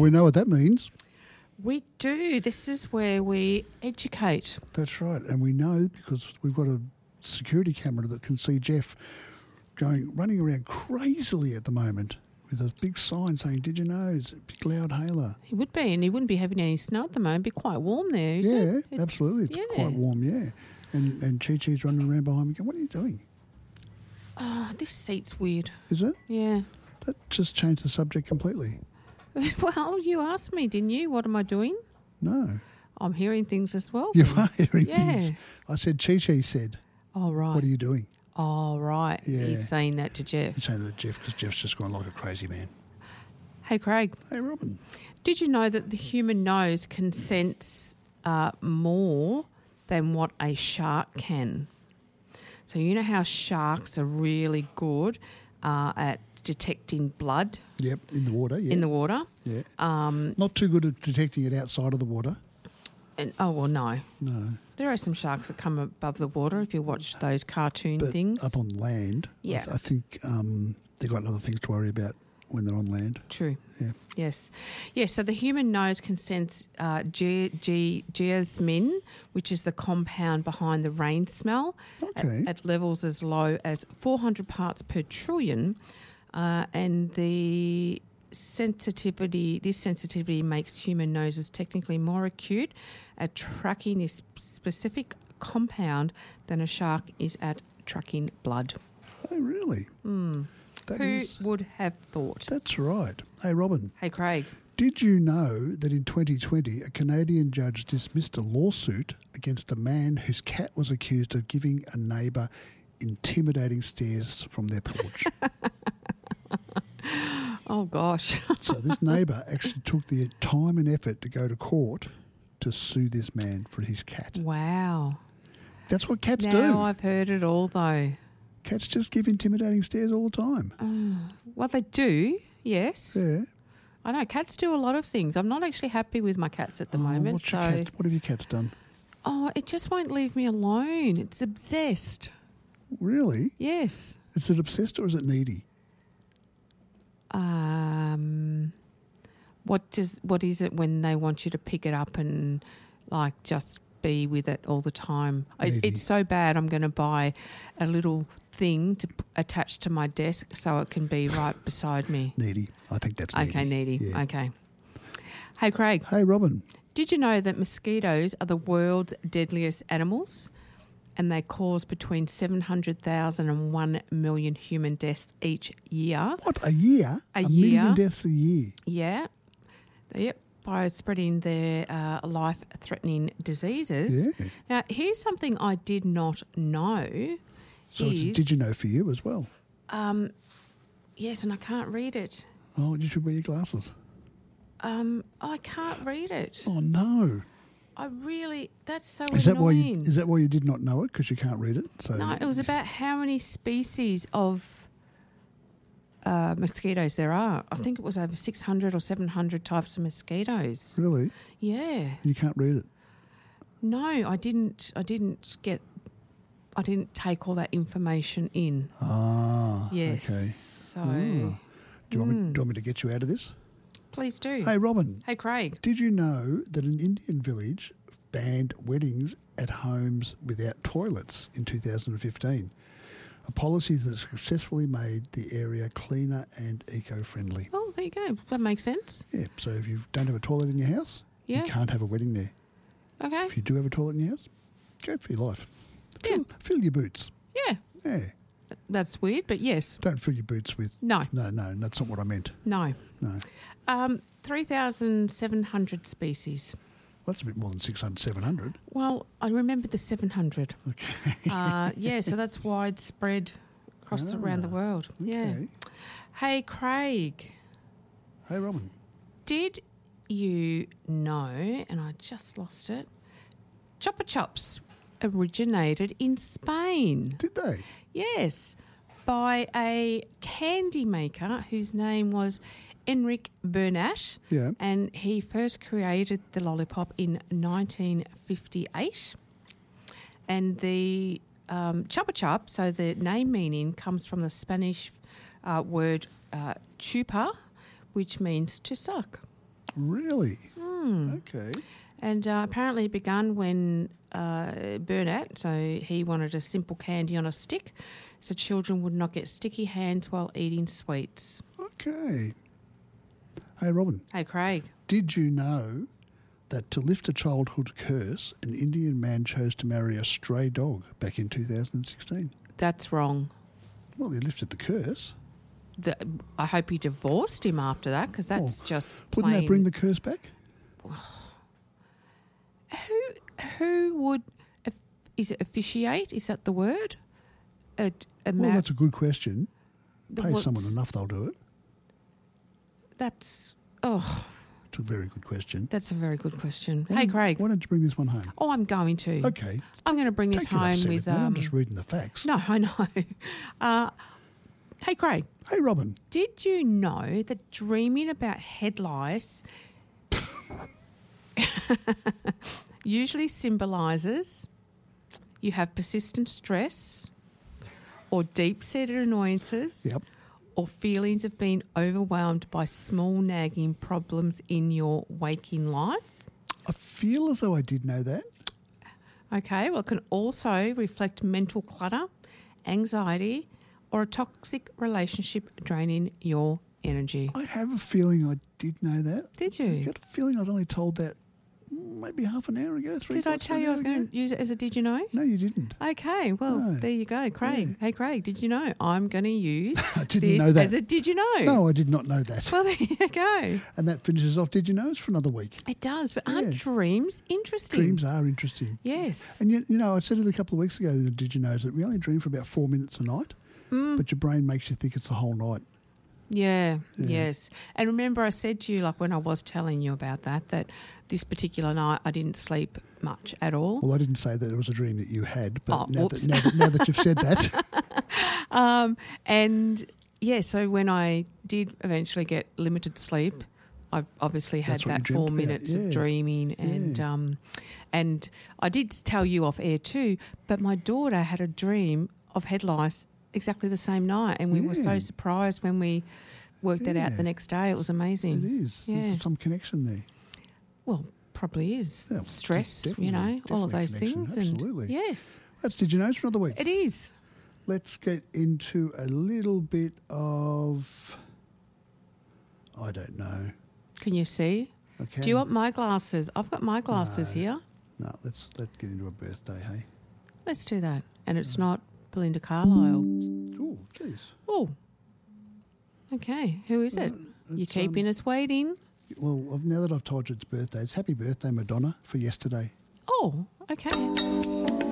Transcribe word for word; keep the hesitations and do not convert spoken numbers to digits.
we know what that means. We do. This is where we educate. That's right. And we know because we've got a security camera that can see Jeff going running around crazily at the moment with a big sign saying, "Did you know?" It's a big loud hailer. He would be, and he wouldn't be having any snow at the moment. It'd be quite warm there, isn't yeah, it? It's, absolutely. It's yeah. quite warm, yeah. And and Chi Chi's running around behind me going, "What are you doing?" Oh, this seat's weird. Is it? Yeah. That just changed the subject completely. Well, you asked me, didn't you? What am I doing? No. I'm hearing things as well. You then. are hearing Yeah. things. I said, Chi Chi said, Oh, right. "What are you doing?" Oh, right. Yeah. He's saying that to Jeff. He's saying that to Jeff because Jeff's just gone like a crazy man. Hey, Craig. Hey, Robin. Did you know that the human nose can sense uh, more than what a shark can? So you know how sharks are really good uh, at detecting blood Yep, in the water, yeah. in the water? Yeah. Um, Not too good at detecting it outside of the water. and oh, well, no. No. There are some sharks that come above the water if you watch those cartoon But things. up on land, Yeah. I, th- I think um, they've got other things to worry about when they're on land. True. Yeah. Yes. Yes, so the human nose can sense uh, ge- ge- geosmin, which is the compound behind the rain smell, Okay. at, at levels as low as four hundred parts per trillion. Uh, and the sensitivity, this sensitivity makes human noses technically more acute at tracking this specific compound than a shark is at tracking blood. Oh, really? Mm. That Who is- would have thought? That's right. Hey, Robin. Hey, Craig. Did you know that in twenty twenty a Canadian judge dismissed a lawsuit against a man whose cat was accused of giving a neighbour intimidating stares from their porch? Oh, gosh. So this neighbour actually took the time and effort to go to court to sue this man for his cat. Wow. That's what cats now do. I've heard it all, though. Cats just give intimidating stares all the time. Uh, well, they do, yes. Yeah. I know, cats do a lot of things. I'm not actually happy with my cats at the Oh, moment. what's so, your cat, what have your cats done? Oh, it just won't leave me alone. It's obsessed. Really? Yes. Is it obsessed or is it needy? Um, what does what is it when they want you to pick it up and like just be with it all the time? It, Needy. it's so bad. I'm going to buy a little thing to p- attach to my desk so it can be right beside me. Needy. I think that's needy. Okay, needy. Yeah. Okay. Hey, Craig. Hey, Robin. Did you know that mosquitoes are the world's deadliest animals? And they cause between seven hundred thousand and one million human deaths each year. What, a year? A million year. deaths a year. Yeah. Yep. By spreading their uh, life-threatening diseases. Yeah. Now, here's something I did not know. So it's a is, did you know for you as well? Um, yes, and I can't read it. Oh, you should wear your glasses. Um, I can't read it. Oh, no. I really, that's so Is that why you annoying. is that why you did not know it? Because you can't read it? So No, it was about how many species of uh, mosquitoes there are. I think it was over six hundred or seven hundred types of mosquitoes. Really? Yeah. And you can't read it? No, I didn't. I didn't get. I didn't take all that information in. Ah, Yes. okay. So, Ah. Do you, want me, Mm. do you want me to get you out of this? please do. Hey, Robin. Hey, Craig. Did you know that an Indian village banned weddings at homes without toilets in two thousand fifteen? A policy that successfully made the area cleaner and eco-friendly. Oh, there you go. That makes sense. Yeah, so if you don't have a toilet in your house, Yeah. you can't have a wedding there. Okay. If you do have a toilet in your house, go for your life. Yeah. Fill, fill your boots. Yeah. Yeah. That's weird, but yes. Don't fill your boots with... No. No, no, that's not what I meant. No. No. Um, three thousand seven hundred species. That's a bit more than six hundred, seven hundred. Well, I remember the seven hundred. Okay. Uh, yeah, so that's widespread across Ah, around the world. Yeah. Okay. Hey, Craig, Hey, Robin. did you know, and I just lost it, Chupa Chups originated in Spain. Did they? Yes, by a candy maker whose name was Enric Bernat. Yeah. And he first created the lollipop in nineteen fifty-eight. And the um, Chupa Chup, so the name meaning comes from the Spanish uh, word uh, chupa, which means to suck. Really? Hmm. Okay. And uh, apparently it began when uh, Bernat, so he wanted a simple candy on a stick so children would not get sticky hands while eating sweets. Okay. Hey, Robin. Hey, Craig. Did you know that to lift a childhood curse, an Indian man chose to marry a stray dog back in two thousand sixteen? That's wrong. Well, he lifted the curse. The, I hope he divorced him after that because that's Oh, just plain... Wouldn't that bring the curse back? Who who would... Is it officiate? Is that the word? A, a Well, ma- that's a good question. The Pay what's- someone enough, they'll do it. That's... Oh, It's a very good question. that's a very good question. Why Hey, don't- Craig. Why don't you bring this one home? Oh, I'm going to. Okay. I'm going to bring this Don't get home upset with... me. I'm Um, just reading the facts. no, I know. Uh, hey, Craig. Hey, Robin. Did you know that dreaming about head lice usually symbolises you have persistent stress or deep-seated annoyances Yep. or feelings of being overwhelmed by small nagging problems in your waking life? I feel as though I did know that. Okay, well, it can also reflect mental clutter, anxiety, or a toxic relationship draining your energy. I have a feeling I did know that. Did I you? got a feeling I was only told that maybe half an hour ago. Three Did I quarters of tell an you I was hour going ago. to use it as a did you know? No, you didn't. Okay, well, No. there you go, Craig. Yeah. Hey, Craig, did you know I'm going to use I didn't this know that. as a did you know? No, I did not know that. Well, there you go. And that finishes off Did You Know? It's for another week. It does, but aren't Yeah. dreams interesting? Dreams are interesting. Yes. And you, you know, I said it a couple of weeks ago, Did You Know, that we only dream for about four minutes a night, Mm. but your brain makes you think it's the whole night. Yeah, Yeah. yes. And remember I said to you, like when I was telling you about that, that this particular night I didn't sleep much at all. Well, I didn't say that it was a dream that you had, but Oh, now, that, whoops. now, that, now that you've said that, Um, and yeah, so when I did eventually get limited sleep, I obviously had That's what you that dreamt four about, minutes yeah. of dreaming, and Yeah. um, and I did tell you off air too. But my daughter had a dream of head lice exactly the same night, and we were so Yeah. surprised when we worked that out Yeah. the next day. It was amazing. it is. Yeah. There's some connection there. Well, probably is Yeah, stress, definitely- you know, all of definitely those connection, things. absolutely. And yes, That's Did You Know? It's for another week. it is. Let's get into a little bit of, I don't know. Can you see? Okay. Do you want my glasses? I've got my glasses No. here. No, let's let's get into a birthday, hey? Let's do that. And it's not Belinda Carlisle. Oh, jeez. Oh. Okay. Who is it? You it's, keeping um, us waiting? Well, I've- now that I've told you it's birthday, it's happy birthday, Madonna, for yesterday. Oh, okay.